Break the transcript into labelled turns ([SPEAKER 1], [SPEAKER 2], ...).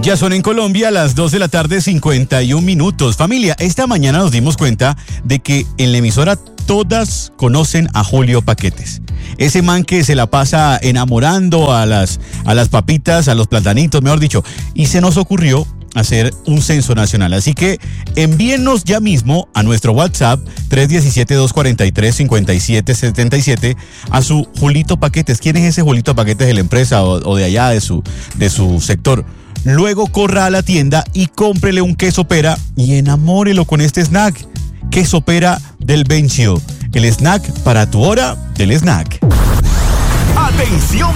[SPEAKER 1] Ya son en Colombia las 2 de la tarde, 51 minutos. Familia, esta mañana nos dimos cuenta de que en la emisora todas conocen a Julio Paquetes. Ese man que se la pasa enamorando a las papitas, a los platanitos, mejor dicho. Y se nos ocurrió hacer un censo nacional. Así que envíennos ya mismo a nuestro WhatsApp 317-243-5777 a su Julito Paquetes. ¿Quién es ese Julito Paquetes de la empresa o de allá de su sector? Luego corra a la tienda y cómprele un queso pera y enamórelo con este snack. Queso pera del Bencio. El snack para tu hora del snack.
[SPEAKER 2] ¡Atención!